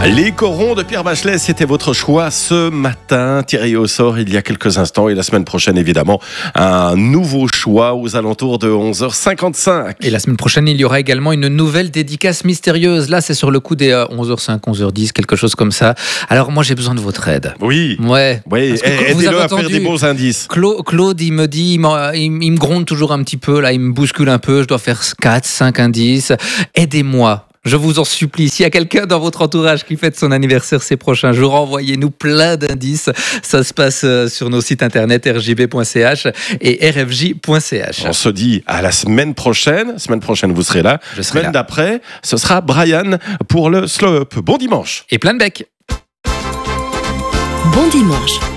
Les corons de Pierre Bachelet, c'était votre choix ce matin, tiré au sort il y a quelques instants. Et la semaine prochaine, évidemment, un nouveau choix aux alentours de 11h55. Et la semaine prochaine, il y aura également une nouvelle dédicace mystérieuse. Là, c'est sur le coup des 11h05, 11h10, quelque chose comme ça. Alors moi, j'ai besoin de votre aide. Oui. Ouais. Oui, aidez-le à faire des bons indices. Claude, il me dit, il me gronde toujours un petit peu, là, il me bouscule un peu, je dois faire 4, 5 indices. Aidez-moi. Je vous en supplie, s'il y a quelqu'un dans votre entourage qui fête son anniversaire ces prochains jours, envoyez-nous plein d'indices. Ça se passe sur nos sites internet rjb.ch et rfj.ch. On se dit à la semaine prochaine. Semaine prochaine, vous serez là. Je serai semaine là. d'après, ce sera Brian pour le slow-up. Bon dimanche. Et plein de becs. Bon dimanche.